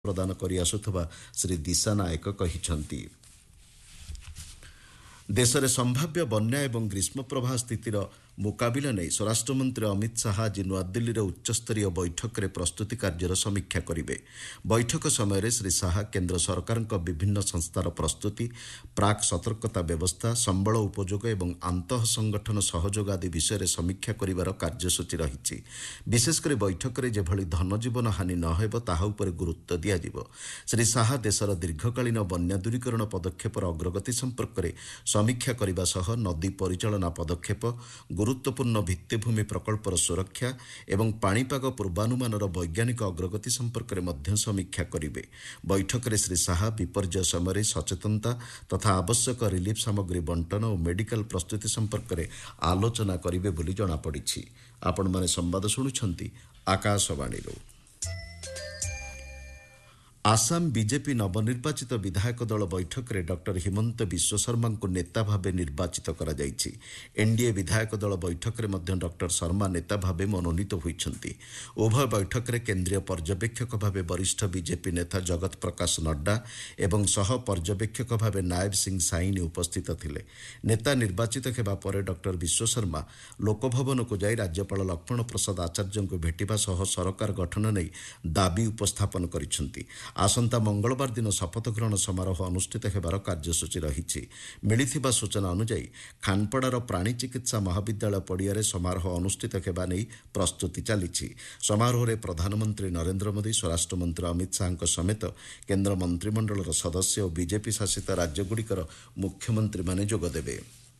प्रदान करिआसुथबा श्री दिशा नायक कहिसंती। देश में संभाव्य बन्या एवं ग्रीष्म प्रवाह स्थितिर मुकाबिला नहीं स्वराष्ट्रमंत्री अमित शाह आज नुआदिल्ली उच्चस्तरीय बैठक में प्रस्तुति कार्यर समीक्षा करेंगे। बैठक समय श्री शाह केन्द्र सरकार विभिन्न संस्थार प्रस्तुति, प्राक सतर्कता व्यवस्था, संबल उपयोग एवं आंतः संगठन सहयोग आदि विषय समीक्षा करिवार कार्यसूची रही। विशेषकर बैठक में जेभली धनजीवन हानि नहेब ताहा उपरे गुरुत्व दियाजिब। श्री शाह देशर दीर्घकालीन बन्या दूरीकरण पदक्षेपर अग्रगति संपर्क में समीक्षा करने सह नदी परिचालना पदक्षेप, गुरुत्वपूर्ण भित्तिभूमि प्रकल्पर सुरक्षा एवं पाणीपाग पूर्वानुमानर वैज्ञानिक अग्रगति संपर्क में मध्य समीक्षा करेंगे। बैठक में श्री शाह विपर्यय समय सचेतनता तथा आवश्यक रिलीफ सामग्री बंटन और मेडिकल प्रस्तुति संपर्क में आलोचना करेंगे बोली जଣାपड़ी। आपण माने संवाद शुणुछंती आकाशवाणी। आसाम बीजेपी नवनिर्वाचित विधायक दल बैठक में डॉक्टर हिमंत विश्व शर्मा को नेता भावे निर्वाचित करा जायछि। एनडीए विधायक दल बैठक में मध्य डॉक्टर शर्मा नेता भावे मनोनीत होइछंती। उभय बैठक में केंद्रीय पर्यवेक्षक भावे वरिष्ठ बीजेपी नेता जगत प्रकाश नड्डा एवं सह पर्यवेक्षक भावे नायब सिंह साइनी उपस्थित थिले। नेता निर्वाचित हेबा परे डॉक्टर विश्व शर्मा लोकभवन को जाई राज्यपाल लक्ष्मण प्रसाद आचार्य को भेटिबा सह सरकार गठन नहीं दाबी उपस्थापन करिसंती। आसंता मंगलवार दिन शपथ ग्रहण समारोह अनुष्ठित हेबार कार्यसूची रही। मिलिथिबा सूचना अनुसार खानपड़ार प्राणी चिकित्सा महाविद्यालय पड़ियारे समारोह अनुष्ठित हेबा नहीं प्रस्तुति चली। समारोह में प्रधानमंत्री नरेंद्र मोदी, स्वराष्ट्र मंत्री अमित शाह समेत केन्द्र मंत्रिमंडल सदस्य और बीजेपी शासित राज्यगुड़िकर मुख्यमंत्री माने जोगदेवे।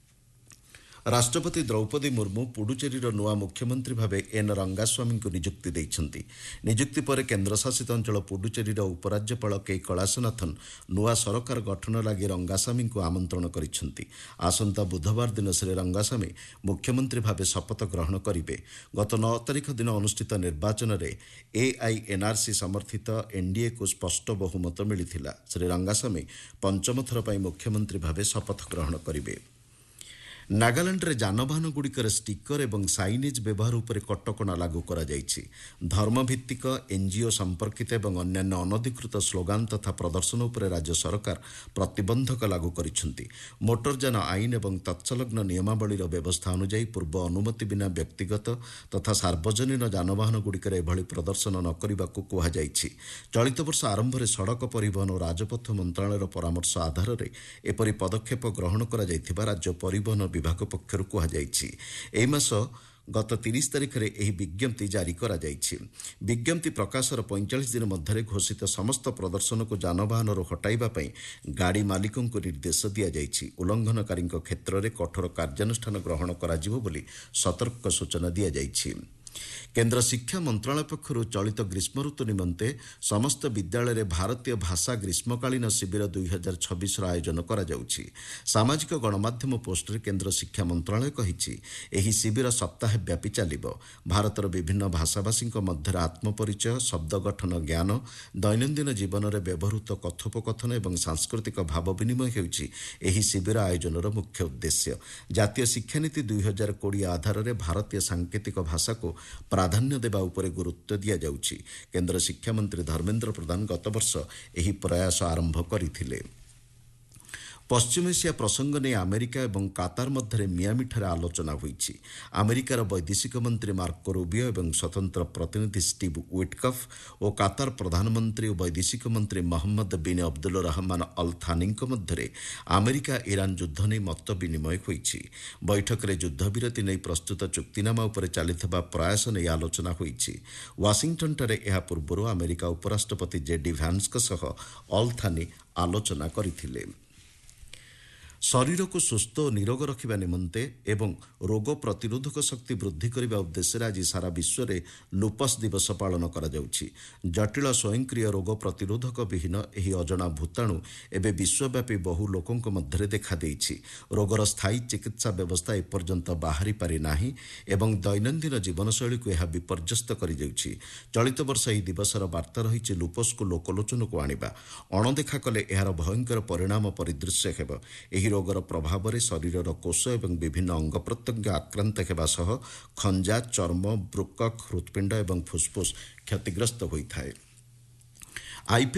राष्ट्रपति द्रौपदी मुर्मू पुडुचेरीर नुआ मुख्यमंत्री भावे एन रंगास्वामी को नियुक्ति देइछंती। नियुक्ति पर केन्द्रशासित अंचल पुडुचेरीर उपराज्यपाल के कैलासनाथन नुआ सरकार गठन लगी रंगास्वामी को आमंत्रण करिसेंती। आसंता बुधवार दिन श्री रंगास्वामी मुख्यमंत्री भावे शपथ ग्रहण करिवे। गत 9 तारिख दिन अनुष्ठित निर्वाचन में एआईएनआरसी समर्थित एनडीए को स्पष्ट बहुमत मिलिथिला। श्री रंगास्वामी पंचम थर पई मुख्यमंत्री भावे शपथ ग्रहण करिवे। नागालैंड रे जानवाहन गुड़िकर स्टिकर एवं साइनेज व्यवहार उपर कटकणा लागू करा जायछि। धर्मभित्तिक एनजीओ संपर्कित एवं अन्यान्य अनधिकृत स्लोगान तथा प्रदर्शन उपर राज्य सरकार प्रतिबंधक लागू करिसेंती। मोटरयान आईन एवं तत्सलग्न नियमावलीर व्यवस्था अनुसार पूर्व अनुमति बिना व्यक्तिगत तथा सार्वजनिक जानवाहन गुड़िकर एभली प्रदर्शन न करबाकू कुहा जायछि। चलित वर्ष आरंभ में सड़क परिवहन और राजपथ मंत्रालयर परामर्श आधार में एपरी पदक्षेप ग्रहण करा जायथिबा राज्य परिवहन विभाग पक्षर कहुई। मास गत 30 तारिख में यह विज्ञप्ति जारी करा जायछि। विज्ञप्ति प्रकाशर 45 दिन मध्य घोषित समस्त प्रदर्शन को जानवाहन हटाइबा पई गाड़ी मालिकों को निर्देश दिया जायछि। उल्लंघनकारी क्षेत्र में कठोर कार्यानुष्ठान ग्रहण कराजिबो बोली सतर्क सूचना दिया जायछि। केन्द्र शिक्षा मंत्रालय पक्षर चलित ग्रीष्म ऋतु निमंते समस्त विद्यालय में भारतीय भाषा ग्रीष्मकालीन शिविर 2026 आयोजन करा जाउछि। सामाजिक गणमाध्यम पोस्टर केन्द्र शिक्षा मंत्रालय कहिछि एही शिविर सप्ताह व्यापी चलिबो। भारतर विभिन्न भाषाभाषी मध्य आत्मपरिचय, शब्द गठन ज्ञान, दैनंदिन जीवन में व्यवहृत कथोपकथन एवं सांस्कृतिक भाव विनिमय हेउछि एही शिविर आयोजनर मुख्य उद्देश्य। जातीय शिक्षानीति 2020 आधार में भारतीय सांकेतिक भाषा को प्राधान्य देवा उपरे गुरुत्व दिया जाउछि। केन्द्र शिक्षा मंत्री धर्मेन्द्र प्रधान गत वर्ष एही प्रयास आरंभ करथिले। पश्चिम एशिया प्रसंग ने अमेरिका और कातार मध्य मियामीठारे आलोचना होईछि। अमेरिकार वैदेशिक मंत्री मार्को रूबियो और स्वतंत्र प्रतिनिधि स्टीव विटकफ और कातार प्रधानमंत्री और वैदेशिक मंत्री मोहम्मद बिन अब्दुल रहमान अल थानी मध्य अमेरिका ईरान युद्ध नहीं मत विनिमय होईछि। बैठक में युद्धविरति नहीं प्रस्तुत चुक्तिनामा उपर चलिथिबा प्रयास नहीं आलोचना होईछि। वाशिंगटन ठारे एहा पूर्व अमेरिका उपराष्ट्रपति जेडी भ्यान्सक सह अल थानी आलोचना करथिले। शरीर को सुस्थ और निरोग रखा निमंते एवं रोग प्रतिरोधक शक्ति वृद्धि करने उद्देश्य आज सारा विश्व में लुपस दिवस पालन करा जाउछि। जटिल स्वयंक्रिय रोग प्रतिरोधक विहीन एही अजଣା भूताणु एवं विश्वव्यापी बहु लोकों मध्य देखा देइछि। रोगर स्थायी चिकित्सा व्यवस्था एपर्यंत बाहरी पारि नाही एवं दैनंदिन जीवनशैली को यह विपर्यस्त कर जाउछि। चलित वर्ष ଏହି दिवसर वार्ता रही लुपस को लोकलोचन को आनिबा। अणदेखा कले एहार भयंकर परिणाम परिदृश्य हेब। ଏହି ରୋଗର ପ୍ରଭାବରେ ଶରୀରର କୋଷ ଏବଂ ବିଭିନ୍ନ ଅଙ୍ଗ ପ୍ରତ୍ୟଙ୍ଗ ଆକ୍ରାନ୍ତ ହେବା ସହ ଖଞ୍ଜା, ଚର୍ମ, ବୃକକ୍, ହୃତ୍ପିଣ୍ଡ ଏବଂ ଫୁସ୍ଫୁସ୍ କ୍ଷତିଗ୍ରସ୍ତ ହୋଇଥାଏ।